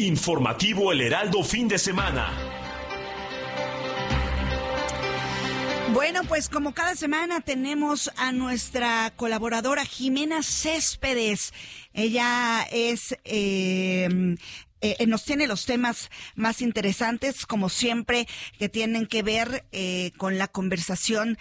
Informativo El Heraldo fin de semana. Bueno, pues como cada semana tenemos a nuestra colaboradora Jimena Céspedes. Ella es... nos tiene los temas más interesantes, como siempre, que tienen que ver con la conversación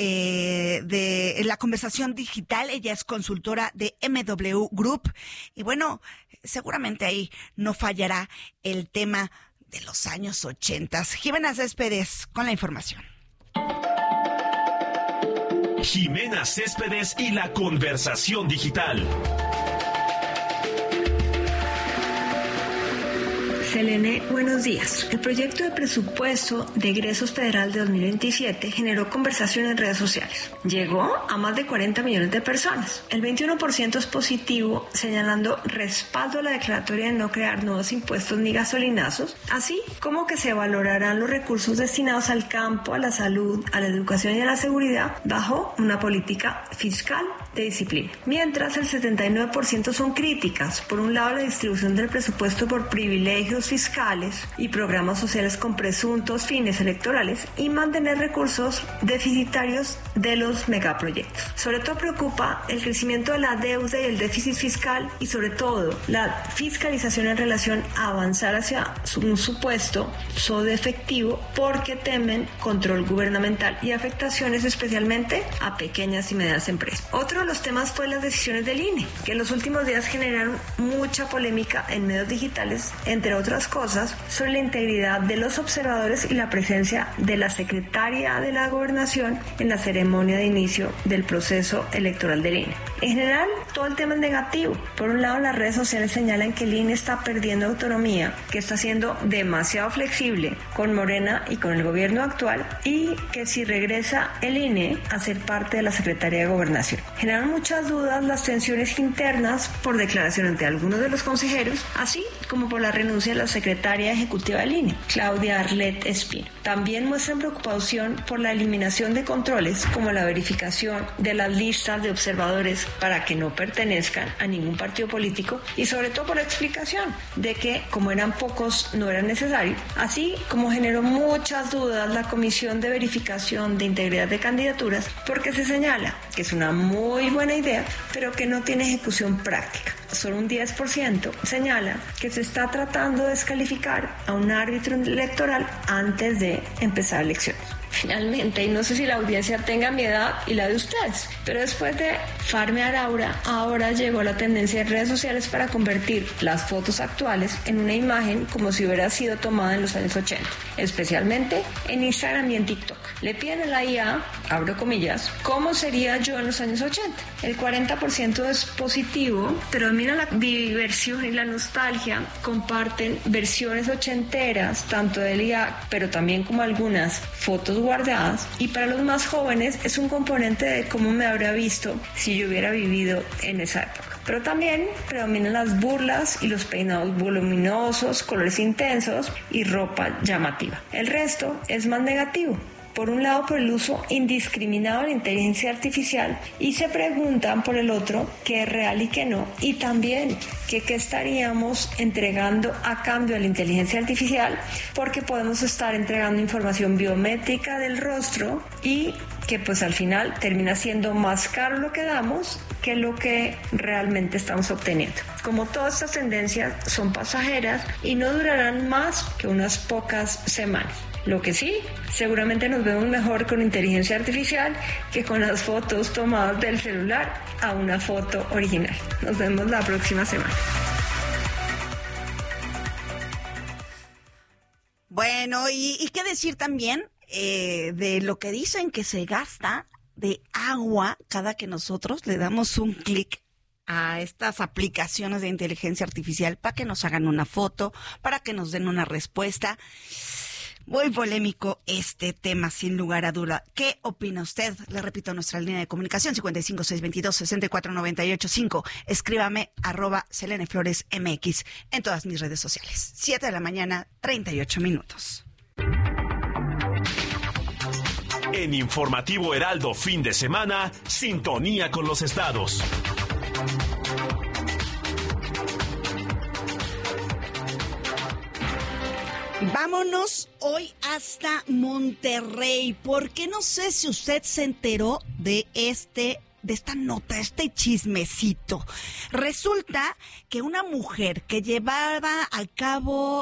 la conversación digital. Ella es consultora de MW Group y bueno, seguramente ahí no fallará el tema de los años 80. Jimena Céspedes con la información. Jimena Céspedes y la conversación digital. Selene, buenos días. El proyecto de presupuesto de egresos federal de 2027 generó conversación en redes sociales. Llegó a más de 40 millones de personas. El 21% es positivo, señalando respaldo a la declaratoria de no crear nuevos impuestos ni gasolinazos, así como que se valorarán los recursos destinados al campo, a la salud, a la educación y a la seguridad bajo una política fiscal de disciplina. Mientras el 79% son críticas. Por un lado, la distribución del presupuesto por privilegios fiscales y programas sociales con presuntos fines electorales y mantener recursos deficitarios de los megaproyectos. Sobre todo preocupa el crecimiento de la deuda y el déficit fiscal y sobre todo la fiscalización en relación a avanzar hacia un supuesto de efectivo porque temen control gubernamental y afectaciones especialmente a pequeñas y medianas empresas. Otro de los temas fue las decisiones del INE, que en los últimos días generaron mucha polémica en medios digitales, entre otras cosas, sobre la integridad de los observadores y la presencia de la secretaria de la Gobernación en la ceremonia de inicio del proceso electoral del INE. En general, todo el tema es negativo. Por un lado, las redes sociales señalan que el INE está perdiendo autonomía, que está siendo demasiado flexible con Morena y con el gobierno actual y que si regresa el INE a ser parte de la Secretaría de Gobernación. Generaron muchas dudas las tensiones internas por declaración ante algunos de los consejeros, así como por la renuncia de la secretaria ejecutiva del INE, Claudia Arlet Espino. También muestran preocupación por la eliminación de controles como la verificación de las listas de observadores para que no pertenezcan a ningún partido político y sobre todo por la explicación de que como eran pocos no era necesario, así como generó muchas dudas la Comisión de Verificación de Integridad de Candidaturas porque se señala que es una muy buena idea pero que no tiene ejecución práctica. Solo un 10% señala que se está tratando de descalificar a un árbitro electoral antes de empezar elecciones. Finalmente, y no sé si la audiencia tenga mi edad y la de ustedes, pero después de farmear aura, ahora llegó la tendencia en redes sociales para convertir las fotos actuales en una imagen como si hubiera sido tomada en los años 80, especialmente en Instagram y en TikTok. Le piden a la IA, abro comillas, ¿cómo sería yo en los años 80? El 40% es positivo, pero mira la diversión y la nostalgia, comparten versiones ochenteras, tanto del IA, pero también como algunas fotos guardadas, y para los más jóvenes es un componente de cómo me habría visto si yo hubiera vivido en esa época. Pero también predominan las burlas y los peinados voluminosos, colores intensos y ropa llamativa. El resto es más negativo. Por un lado, por el uso indiscriminado de la inteligencia artificial y se preguntan por el otro qué es real y qué no, y también que qué estaríamos entregando a cambio de la inteligencia artificial, porque podemos estar entregando información biométrica del rostro y que pues al final termina siendo más caro lo que damos que lo que realmente estamos obteniendo. Como todas estas tendencias son pasajeras y no durarán más que unas pocas semanas. Lo que sí, seguramente nos vemos mejor con inteligencia artificial que con las fotos tomadas del celular a una foto original. Nos vemos la próxima semana. Bueno, y qué decir también de lo que dicen que se gasta de agua cada que nosotros le damos un clic a estas aplicaciones de inteligencia artificial para que nos hagan una foto, para que nos den una respuesta. Muy polémico este tema, sin lugar a duda. ¿Qué opina usted? Le repito, nuestra línea de comunicación 55 622-64985. Escríbame @SeleneFloresMX en todas mis redes sociales. 7 de la mañana, 38 minutos. En Informativo Heraldo fin de semana, sintonía con los estados. Vámonos hoy hasta Monterrey, porque no sé si usted se enteró de esta nota, este chismecito. Resulta que una mujer que llevaba a cabo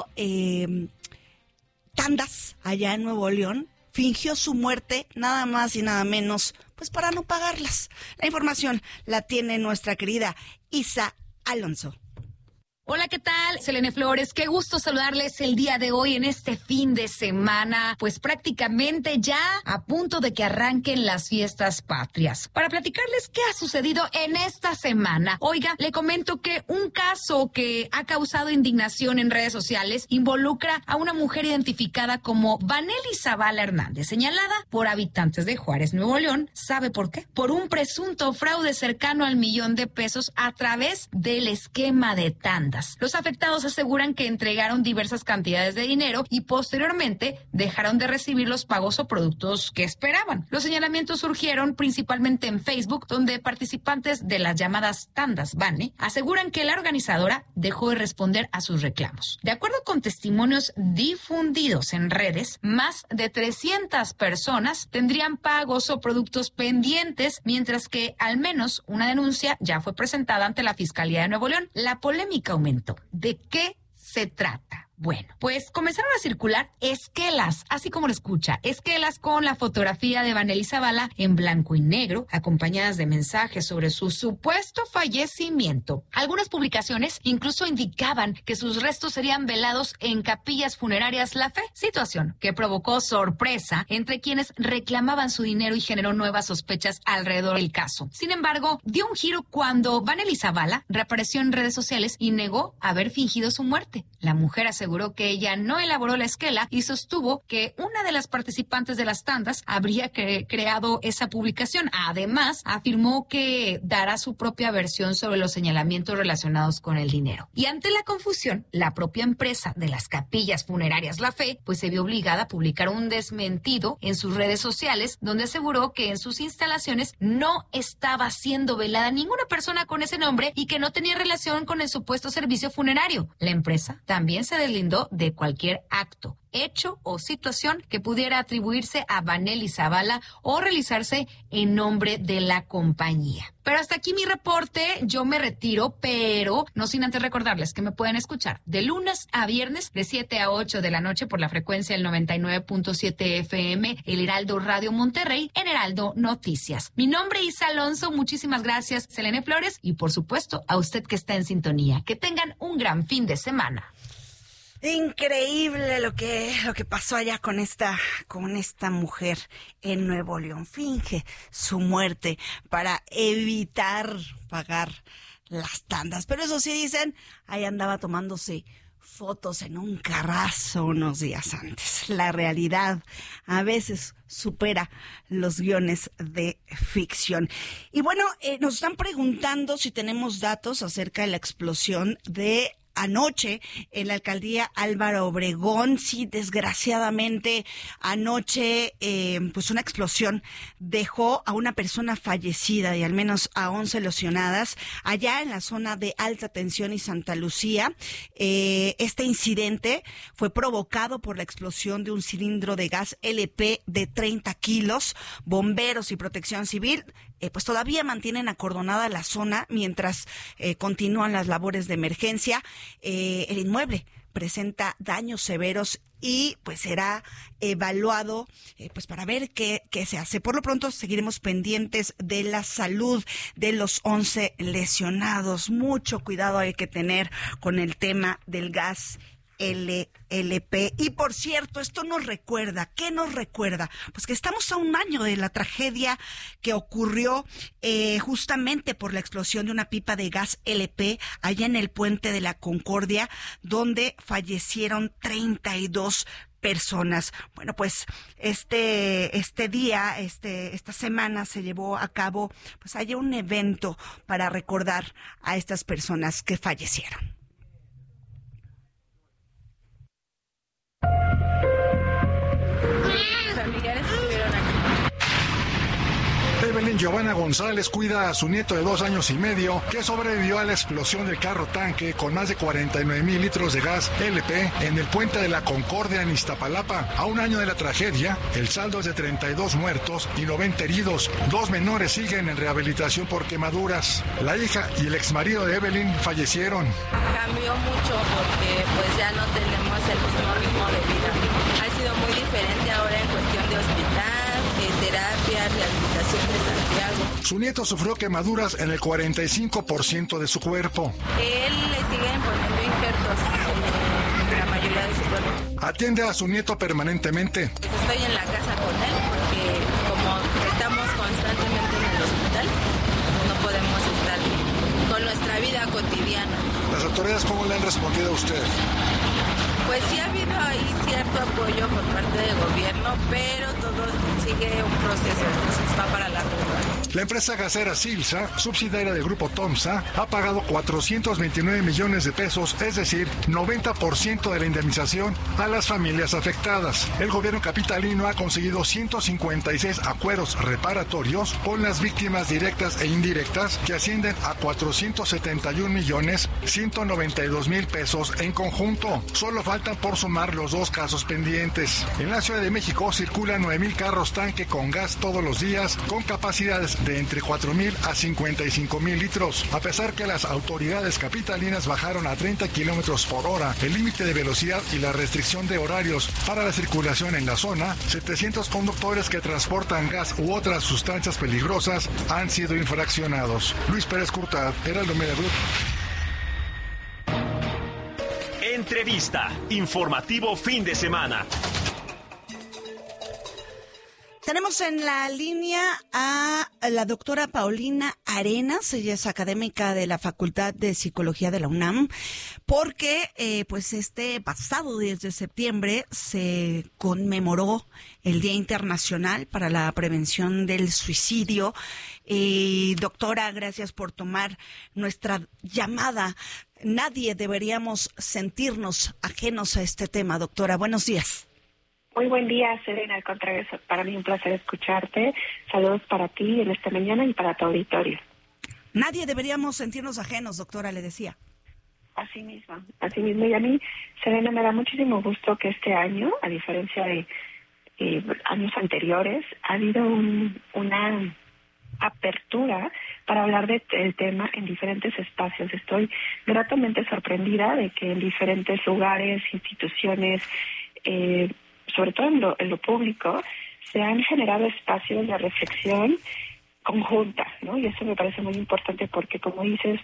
tandas allá en Nuevo León fingió su muerte, nada más y nada menos, pues para no pagarlas. La información la tiene nuestra querida Isa Alonso. Hola, ¿qué tal? Selene Flores, qué gusto saludarles el día de hoy en este fin de semana, pues prácticamente ya a punto de que arranquen las fiestas patrias. Para platicarles qué ha sucedido en esta semana, oiga, le comento que un caso que ha causado indignación en redes sociales involucra a una mujer identificada como Vanely Zavala Hernández, señalada por habitantes de Juárez, Nuevo León. ¿Sabe por qué? Por un presunto fraude cercano al $1,000,000 a través del esquema de tandas. Los afectados aseguran que entregaron diversas cantidades de dinero y posteriormente dejaron de recibir los pagos o productos que esperaban. Los señalamientos surgieron principalmente en Facebook, donde participantes de las llamadas tandas Vane aseguran que la organizadora dejó de responder a sus reclamos. De acuerdo con testimonios difundidos en redes, más de 300 personas tendrían pagos o productos pendientes, mientras que al menos una denuncia ya fue presentada ante la Fiscalía de Nuevo León. La polémica aumentó. ¿De qué se trata? Bueno, pues comenzaron a circular esquelas, así como lo escucha, esquelas con la fotografía de Vanely Zavala en blanco y negro, acompañadas de mensajes sobre su supuesto fallecimiento. Algunas publicaciones incluso indicaban que sus restos serían velados en capillas funerarias La Fe, situación que provocó sorpresa entre quienes reclamaban su dinero y generó nuevas sospechas alrededor del caso. Sin embargo, dio un giro cuando Vanely Zavala reapareció en redes sociales y negó haber fingido su muerte. La mujer aseguró que ella no elaboró la esquela y sostuvo que una de las participantes de las tandas habría creado esa publicación. Además, afirmó que dará su propia versión sobre los señalamientos relacionados con el dinero. Y ante la confusión, la propia empresa de las capillas funerarias La Fe, pues se vio obligada a publicar un desmentido en sus redes sociales, donde aseguró que en sus instalaciones no estaba siendo velada ninguna persona con ese nombre y que no tenía relación con el supuesto servicio funerario. La empresa también se deslindó de cualquier acto, hecho o situación que pudiera atribuirse a Vanely Zavala o realizarse en nombre de la compañía. Pero hasta aquí mi reporte, yo me retiro, pero no sin antes recordarles que me pueden escuchar de lunes a viernes de 7 a 8 de la noche por la frecuencia del 99.7 FM, el Heraldo Radio Monterrey, en Heraldo Noticias. Mi nombre es Isa Alonso, muchísimas gracias, Selene Flores, y por supuesto a usted que está en sintonía. Que tengan un gran fin de semana. Increíble lo que pasó allá con esta mujer en Nuevo León. Finge su muerte para evitar pagar las tandas. Pero eso sí dicen, ahí andaba tomándose fotos en un carrazo unos días antes. La realidad a veces supera los guiones de ficción. Y bueno, nos están preguntando si tenemos datos acerca de la explosión de anoche en la alcaldía Álvaro Obregón. Sí, desgraciadamente anoche pues una explosión dejó a una persona fallecida y al menos a 11 lesionadas allá en la zona de alta tensión y Santa Lucía. Este incidente fue provocado por la explosión de un cilindro de gas LP de 30 kilos. Bomberos y Protección Civil pues todavía mantienen acordonada la zona mientras continúan las labores de emergencia. El inmueble presenta daños severos y pues será evaluado pues para ver qué se hace. Por lo pronto seguiremos pendientes de la salud de los 11 lesionados. Mucho cuidado hay que tener con el tema del gas LP. Y por cierto, esto nos recuerda, ¿qué nos recuerda? Pues que estamos a un año de la tragedia que ocurrió justamente por la explosión de una pipa de gas LP allá en el Puente de la Concordia, donde fallecieron 32 personas. Bueno, pues esta semana se llevó a cabo pues allá un evento para recordar a estas personas que fallecieron. Evelyn Giovanna González cuida a su nieto de 2 años y medio que sobrevivió a la explosión del carro tanque con más de 49,000 litros de gas LP en el puente de la Concordia en Iztapalapa. A un año de la tragedia, el saldo es de 32 muertos y 90 heridos. 2 menores siguen en rehabilitación por quemaduras. La hija y el exmarido de Evelyn fallecieron. Cambió mucho porque pues ya no tenemos el mismo ritmo de vida. Ha sido muy diferente ahora en cuestión de hospital, terapia, rehabilitación de Santiago. Su nieto sufrió quemaduras en el 45% de su cuerpo. Él le siguen poniendo injertos en la mayoría de su cuerpo. Atiende a su nieto permanentemente. Estoy en la casa con él porque como estamos constantemente en el hospital, no podemos estar con nuestra vida cotidiana. ¿Las autoridades cómo le han respondido a usted? Pues sí ha habido ahí cierto apoyo por parte del gobierno, pero todo sigue un proceso, entonces va para la rueda. La empresa gasera Silsa, subsidiaria del grupo Tomsa, ha pagado 429 millones de pesos, es decir, 90% de la indemnización a las familias afectadas. El gobierno capitalino ha conseguido 156 acuerdos reparatorios con las víctimas directas e indirectas que ascienden a 471 millones 192 mil pesos en conjunto. Solo faltan por sumar los 2 casos pendientes. En la Ciudad de México circulan 9,000 carros tanque con gas todos los días, con capacidades de entre 4,000 a 55,000 litros. A pesar que las autoridades capitalinas bajaron a 30 kilómetros por hora el límite de velocidad y la restricción de horarios para la circulación en la zona, 700 conductores que transportan gas u otras sustancias peligrosas han sido infraccionados. Luis Pérez Curtad, Heraldo Media Group. Entrevista, informativo fin de semana. Tenemos en la línea a la doctora Paulina Arenas, ella es académica de la Facultad de Psicología de la UNAM, porque pues este pasado 10 de septiembre se conmemoró el Día Internacional para la Prevención del Suicidio. Doctora, gracias por tomar nuestra llamada. Nadie deberíamos sentirnos ajenos a este tema, doctora. Buenos días. Muy buen día, Serena. Al contrario, es para mí un placer escucharte. Saludos para ti en esta mañana y para tu auditorio. Nadie deberíamos sentirnos ajenos, doctora, le decía. Así mismo. Y a mí, Serena, me da muchísimo gusto que este año, a diferencia de años anteriores, ha habido una apertura para hablar del tema en diferentes espacios. Estoy gratamente sorprendida de que en diferentes lugares, instituciones, sobre todo en lo público, se han generado espacios de reflexión conjunta, ¿no? Y eso me parece muy importante porque, como dices,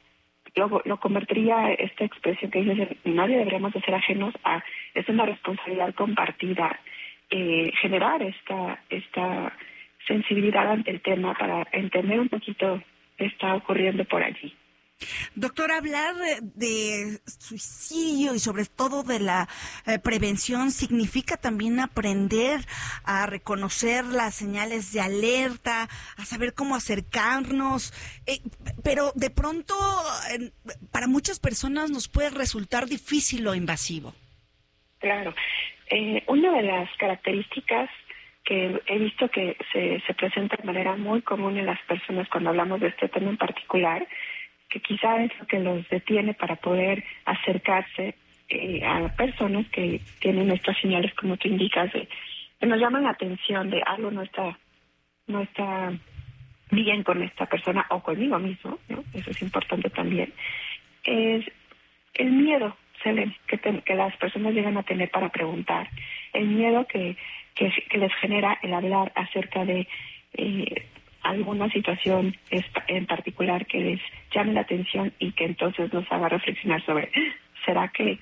lo convertiría esta expresión que dices, nadie deberíamos de ser ajenos a, es una responsabilidad compartida, generar esta sensibilidad ante el tema para entender un poquito qué está ocurriendo por allí. Doctora, hablar de suicidio y sobre todo de la prevención significa también aprender a reconocer las señales de alerta, a saber cómo acercarnos, pero de pronto para muchas personas nos puede resultar difícil o invasivo. Claro. Una de las características que he visto que se presenta de manera muy común en las personas cuando hablamos de este tema en particular, que quizá es lo que los detiene para poder acercarse a personas que tienen estas señales, como tú indicas, que nos llaman la atención de algo no está bien con esta persona o conmigo mismo, ¿no? Eso es importante también. Es el miedo, Selene, que las personas llegan a tener para preguntar, el miedo que les genera el hablar acerca de alguna situación en particular que les llame la atención y que entonces nos haga reflexionar sobre ¿será que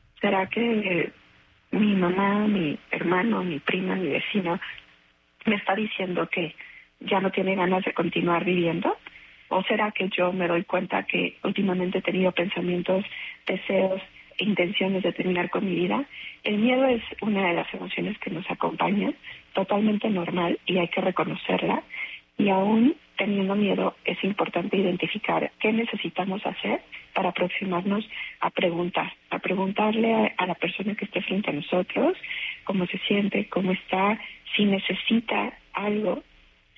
mi mamá, mi hermano, mi prima, mi vecino me está diciendo que ya no tiene ganas de continuar viviendo? ¿O será que yo me doy cuenta que últimamente he tenido pensamientos, deseos e intenciones de terminar con mi vida? El miedo es una de las emociones que nos acompaña, totalmente normal, y hay que reconocerla. Y aún teniendo miedo, es importante identificar qué necesitamos hacer para aproximarnos a preguntarle a la persona que esté frente a nosotros cómo se siente, cómo está, si necesita algo,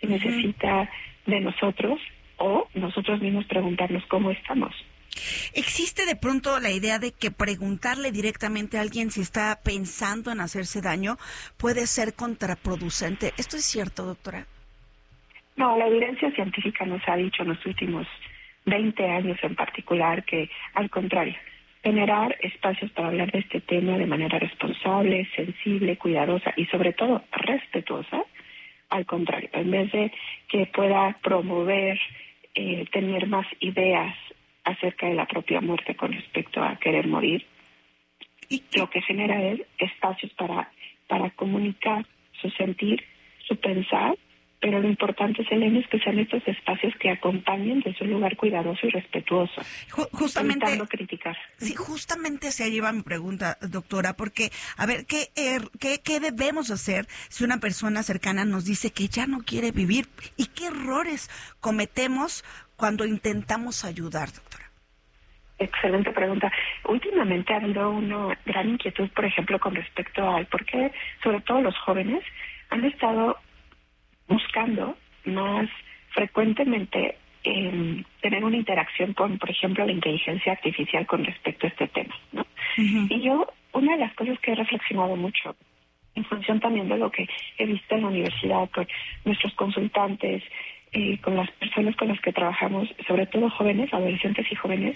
si necesita de nosotros o nosotros mismos preguntarnos cómo estamos. ¿Existe de pronto la idea de que preguntarle directamente a alguien si está pensando en hacerse daño puede ser contraproducente? ¿Esto es cierto, doctora? No, la evidencia científica nos ha dicho en los últimos 20 años en particular que, al contrario, generar espacios para hablar de este tema de manera responsable, sensible, cuidadosa y sobre todo respetuosa, al contrario, en vez de que pueda promover tener más ideas acerca de la propia muerte con respecto a querer morir, y lo que genera es espacios para comunicar su sentir, su pensar, pero lo importante, Selene, es que sean estos espacios que acompañen desde un lugar cuidadoso y respetuoso, justamente evitando criticar. Sí, justamente se lleva mi pregunta, doctora, porque, a ver, ¿qué debemos hacer si una persona cercana nos dice que ya no quiere vivir? ¿Y qué errores cometemos cuando intentamos ayudar, doctora? Excelente pregunta. Últimamente ha habido una gran inquietud, por ejemplo, con respecto al por qué, sobre todo los jóvenes, han estado buscando más frecuentemente tener una interacción con, por ejemplo, la inteligencia artificial con respecto a este tema, ¿no? Uh-huh. Y yo, una de las cosas que he reflexionado mucho, en función también de lo que he visto en la universidad, con nuestros consultantes, con las personas con las que trabajamos, sobre todo jóvenes, adolescentes y jóvenes,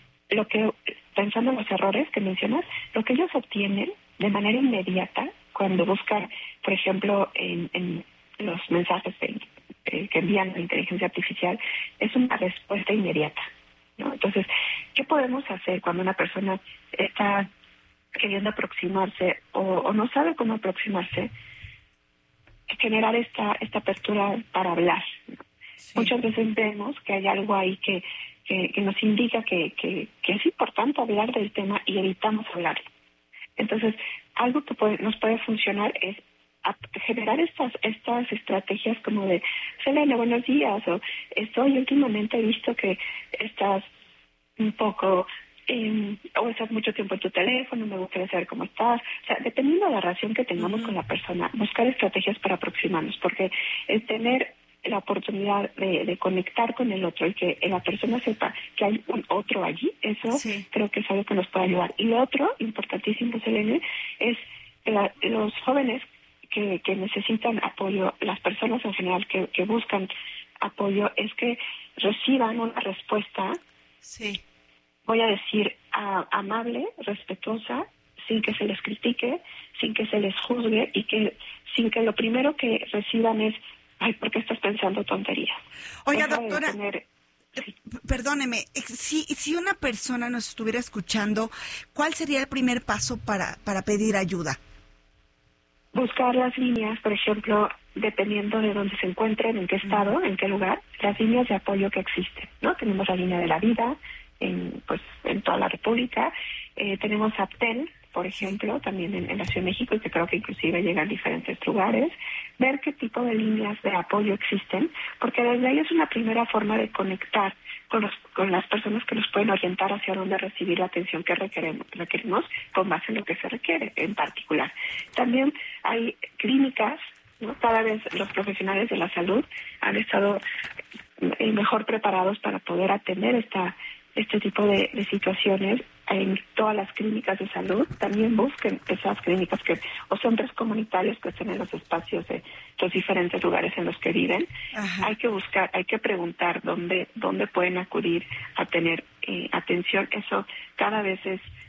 pensando en los errores que mencionas, lo que ellos obtienen de manera inmediata cuando buscan, por ejemplo, en los mensajes que envían la inteligencia artificial, es una respuesta inmediata, ¿no? Entonces, ¿qué podemos hacer cuando una persona está queriendo aproximarse o no sabe cómo aproximarse? Generar esta apertura para hablar, ¿no? Sí. Muchas veces vemos que hay algo ahí que nos indica que es importante hablar del tema y evitamos hablarlo. Entonces, algo que nos puede funcionar es generar estas estrategias como de, Selene, buenos días, o últimamente he visto que estás un poco, o estás mucho tiempo en tu teléfono, me gustaría saber cómo estás. O sea, dependiendo de la relación que tengamos con la persona, buscar estrategias para aproximarnos, porque el tener la oportunidad de conectar con el otro y que la persona sepa que hay un otro allí, eso sí, creo que es algo que nos puede ayudar. Y lo otro, importantísimo, Selene, es los jóvenes que necesitan apoyo, las personas en general que buscan apoyo, es que reciban una respuesta, sí, voy a decir, amable, respetuosa, sin que se les critique, sin que se les juzgue y sin que lo primero que reciban es, ay, ¿por qué estás pensando tonterías? Oiga, doctora, perdóneme, si una persona nos estuviera escuchando, ¿cuál sería el primer paso para pedir ayuda? Buscar las líneas, por ejemplo, dependiendo de dónde se encuentren, en qué estado, en qué lugar, las líneas de apoyo que existen, ¿no? Tenemos la línea de la vida en toda la República, tenemos APTEL, por ejemplo, también en la Ciudad de México, y que creo que inclusive llega a diferentes lugares, ver qué tipo de líneas de apoyo existen, porque desde ahí es una primera forma de conectar con las personas que nos pueden orientar hacia dónde recibir la atención que requerimos con base en lo que se requiere en particular. También hay clínicas, ¿no? Cada vez los profesionales de la salud han estado mejor preparados para poder atender este tipo de situaciones en todas las clínicas de salud. También busquen esas clínicas o centros comunitarios que estén en los espacios de los diferentes lugares en los que viven. Ajá. Hay que preguntar dónde pueden acudir a tener atención. Eso cada vez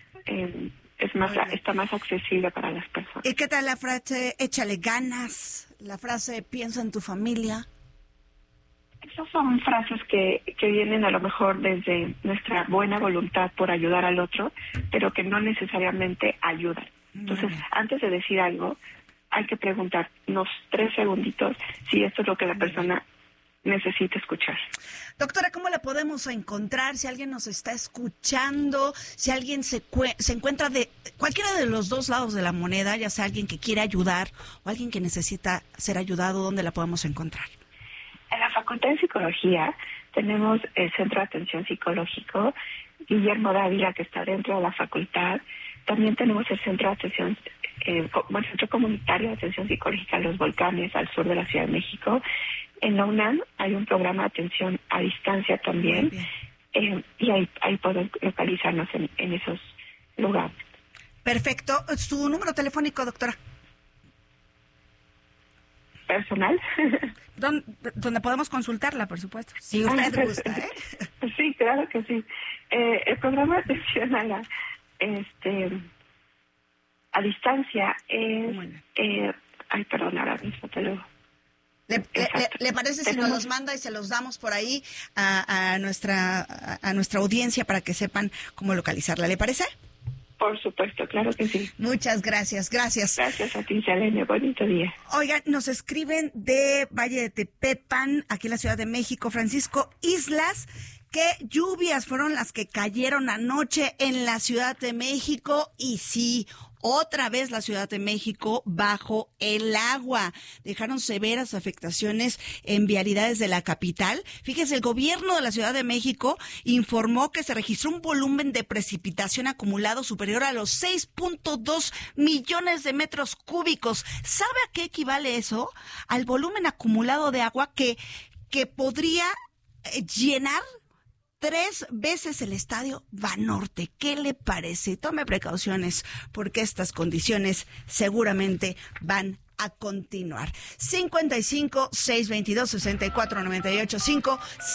está más accesible para las personas. ¿Y qué tal la frase échale ganas? La frase piensa en tu familia. Esas son frases que vienen a lo mejor desde nuestra buena voluntad por ayudar al otro, pero que no necesariamente ayudan. Entonces, antes de decir algo, hay que preguntarnos 3 segunditos si esto es lo que la persona necesita escuchar. Doctora, ¿cómo la podemos encontrar? Si alguien nos está escuchando, si alguien se encuentra de cualquiera de los dos lados de la moneda, ya sea alguien que quiere ayudar o alguien que necesita ser ayudado, ¿dónde la podemos encontrar? En la Facultad de Psicología tenemos el Centro de Atención Psicológico Guillermo Dávila, que está dentro de la facultad. También tenemos el Centro de Atención, Centro Comunitario de Atención Psicológica Los Volcanes, al sur de la Ciudad de México. En la UNAM hay un programa de atención a distancia también, y ahí pueden localizarnos en esos lugares. Perfecto. ¿Su número telefónico, doctora? ¿Personal? Donde podemos consultarla, por supuesto. Si usted gusta, ¿eh? Sí, claro que sí. El programa de atención a distancia es... perdón, ahora mismo te lo... ¿Le parece si nos los manda y se los damos por ahí a nuestra audiencia para que sepan cómo localizarla? ¿Le parece? Por supuesto, claro que sí. Muchas gracias. Gracias a ti, Selene. Bonito día. Oigan, nos escriben de Valle de Tepepan, aquí en la Ciudad de México, Francisco Islas. ¿Qué lluvias fueron las que cayeron anoche en la Ciudad de México? Y sí, otra vez la Ciudad de México bajo el agua. Dejaron severas afectaciones en vialidades de la capital. Fíjese, el gobierno de la Ciudad de México informó que se registró un volumen de precipitación acumulado superior a los 6.2 millones de metros cúbicos. ¿Sabe a qué equivale eso? Al volumen acumulado de agua que podría llenar 3 veces el estadio Banorte. ¿Qué le parece? Tome precauciones porque estas condiciones seguramente van a continuar. 55-622-6498-5,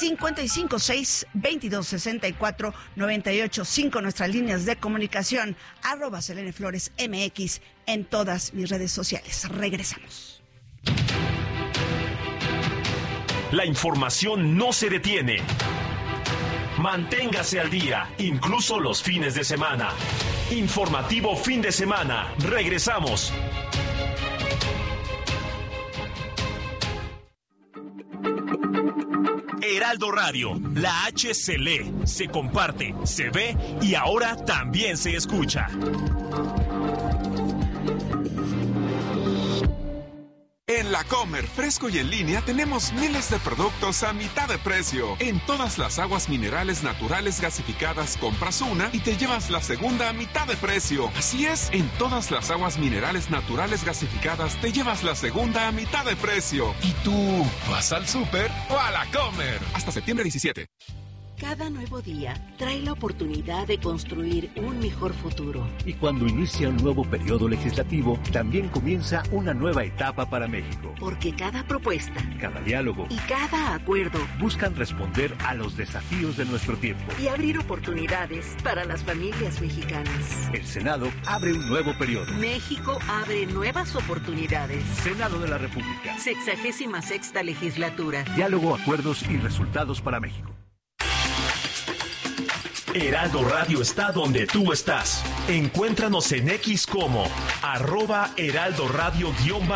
55-622-6498-5, nuestras líneas de comunicación, @Selene Flores MX en todas mis redes sociales. Regresamos. La información no se detiene. Manténgase al día, incluso los fines de semana. Informativo Fin de Semana. Regresamos. Heraldo Radio, la H se lee, se comparte, se ve y ahora también se escucha. En La Comer, fresco y en línea, tenemos miles de productos a mitad de precio. En todas las aguas minerales naturales gasificadas, compras una y te llevas la segunda a mitad de precio. Así es, en todas las aguas minerales naturales gasificadas, te llevas la segunda a mitad de precio. ¿Y tú, vas al súper o a La Comer? Hasta septiembre 17. Cada nuevo día trae la oportunidad de construir un mejor futuro. Y cuando inicia un nuevo periodo legislativo, también comienza una nueva etapa para México. Porque cada propuesta, cada diálogo y cada acuerdo buscan responder a los desafíos de nuestro tiempo y abrir oportunidades para las familias mexicanas. El Senado abre un nuevo periodo. México abre nuevas oportunidades. Senado de la República. 66ª legislatura. Diálogo, acuerdos y resultados para México. Heraldo Radio está donde tú estás. Encuéntranos en X como @Heraldo Radio_.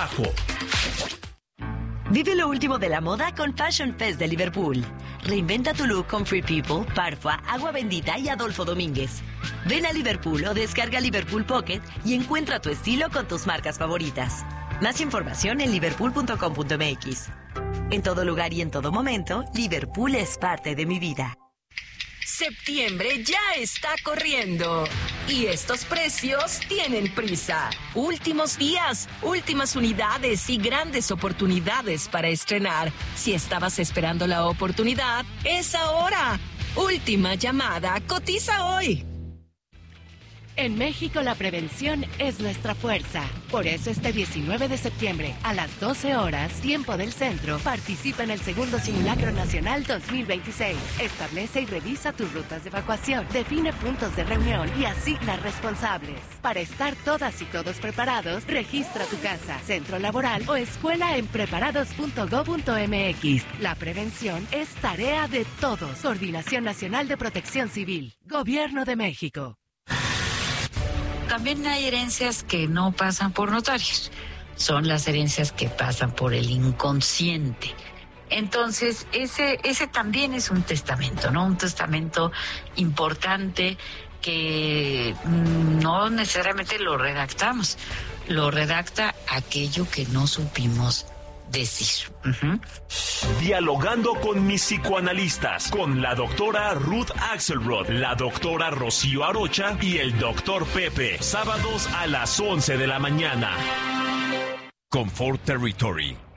Vive lo último de la moda con Fashion Fest de Liverpool. Reinventa tu look con Free People, Parfua, Agua Bendita y Adolfo Domínguez. Ven a Liverpool o descarga Liverpool Pocket y encuentra tu estilo con tus marcas favoritas. Más información en liverpool.com.mx. En todo lugar y en todo momento, Liverpool es parte de mi vida. Septiembre ya está corriendo y estos precios tienen prisa. Últimos días, últimas unidades y grandes oportunidades para estrenar. Si estabas esperando la oportunidad, es ahora. Última llamada, cotiza hoy. En México la prevención es nuestra fuerza. Por eso este 19 de septiembre a las 12 horas, tiempo del centro, participa en el segundo Simulacro Nacional 2026. Establece y revisa tus rutas de evacuación, define puntos de reunión y asigna responsables. Para estar todas y todos preparados, registra tu casa, centro laboral o escuela en preparados.go.mx. La prevención es tarea de todos. Coordinación Nacional de Protección Civil. Gobierno de México. También hay herencias que no pasan por notarios. Son las herencias que pasan por el inconsciente. Entonces, ese también es un testamento, ¿no? Un testamento importante que no necesariamente lo redactamos. Lo redacta aquello que no supimos decir. Dialogando con mis psicoanalistas, con la doctora Ruth Axelrod, la doctora Rocío Arocha y el doctor Pepe, sábados a las 11 de la mañana. Confort Territory,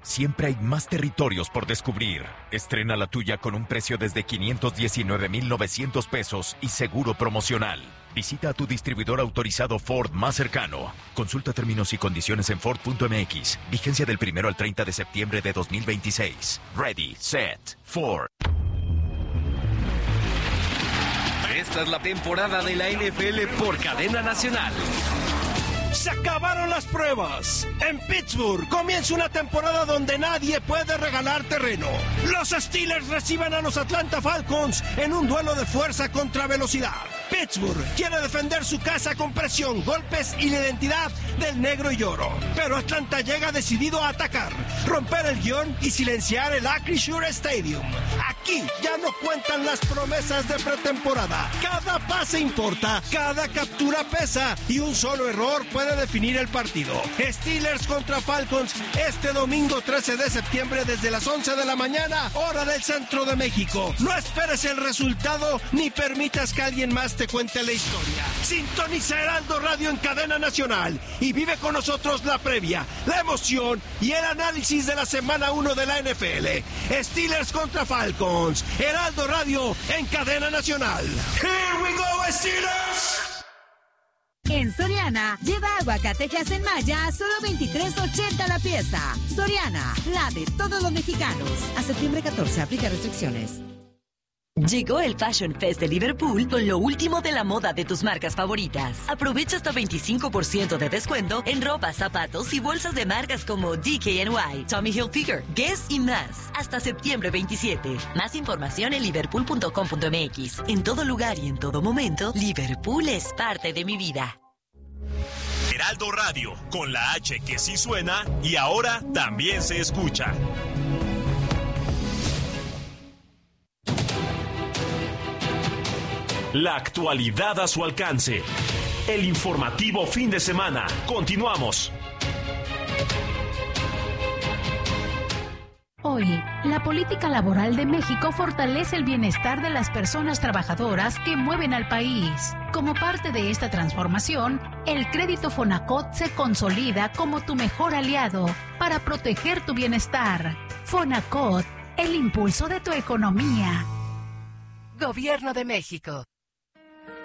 Siempre hay más territorios por descubrir. Estrena la tuya con un precio desde 519,900 pesos y seguro promocional. Visita a tu distribuidor autorizado Ford más cercano. Consulta términos y condiciones en Ford.mx. Vigencia del 1 al 30 de septiembre de 2026. Ready, set, Ford. Esta es la temporada de la NFL por cadena nacional. Se acabaron las pruebas. En Pittsburgh comienza una temporada donde nadie puede regalar terreno. Los Steelers reciben a los Atlanta Falcons en un duelo de fuerza contra velocidad. Pittsburgh quiere defender su casa con presión, golpes y la identidad del negro y oro. Pero Atlanta llega decidido a atacar, romper el guión y silenciar el Acrisure Stadium. Aquí ya no cuentan las promesas de pretemporada. Cada pase importa, cada captura pesa y un solo error puede definir el partido. Steelers contra Falcons este domingo 13 de septiembre desde las 11 de la mañana, hora del centro de México. No esperes el resultado ni permitas que alguien más te cuente la historia. Sintoniza Heraldo Radio en cadena nacional y vive con nosotros la previa, la emoción y el análisis de la semana 1 de la NFL. Steelers contra Falcons. Heraldo Radio en cadena nacional. Here we go, Steelers. En Soriana, lleva aguacatejas en malla a solo $23.80 la pieza. Soriana, la de todos los mexicanos. A septiembre 14, aplica restricciones. Llegó el Fashion Fest de Liverpool con lo último de la moda de tus marcas favoritas. Aprovecha hasta 25% de descuento en ropa, zapatos y bolsas de marcas como DKNY, Tommy Hilfiger, Guess y más. Hasta septiembre 27. Más información en liverpool.com.mx. En todo lugar y en todo momento, Liverpool es parte de mi vida. Heraldo Radio, con la H que sí suena y ahora también se escucha. La actualidad a su alcance. El informativo fin de semana. Continuamos. Hoy, la política laboral de México fortalece el bienestar de las personas trabajadoras que mueven al país. Como parte de esta transformación, el crédito Fonacot se consolida como tu mejor aliado para proteger tu bienestar. Fonacot, el impulso de tu economía. Gobierno de México.